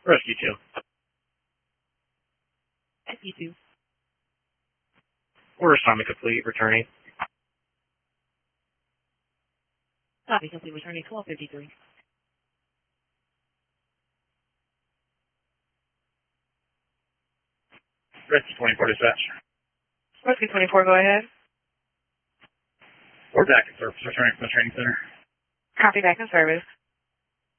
Rescue 2. Rescue 2. Order assignment complete, returning. Copy complete, returning 1253. Rescue 24 dispatch. Rescue 24, go ahead. We're back in service, returning from the training center. Copy, back in service.